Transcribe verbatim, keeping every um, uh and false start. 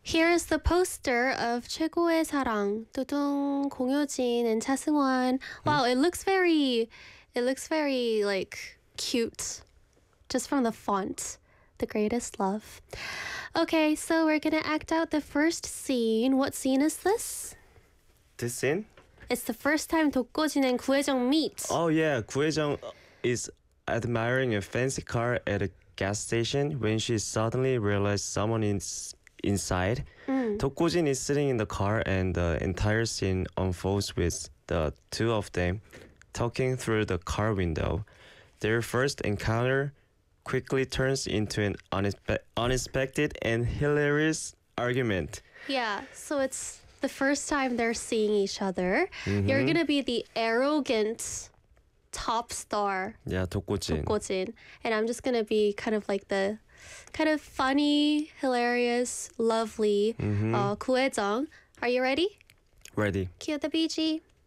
Here is the poster of 최고의 사랑, 뚜둥, 공효진 and 차승원. Wow, it looks very, it looks very like cute, just from the font. The greatest love. Okay, so we're gonna act out the first scene. What scene is this? This scene? It's the first time 독고진 and 구혜정 meet. Oh yeah, 구혜정 is admiring a fancy car at a gas station when she suddenly realizes someone is inside. Mm. 독고진 is sitting in the car and the entire scene unfolds with the two of them talking through the car window. Their first encounter quickly turns into an unespe- unexpected and hilarious argument. Yeah, so it's the first time they're seeing each other. Mhm. You're gonna be the arrogant top star, Yeah, 독고진. 독고진, and I'm just gonna be kind of like the kind of funny, hilarious, lovely Mhm. uh, 구혜정. Are you ready? Ready. Cue the B G.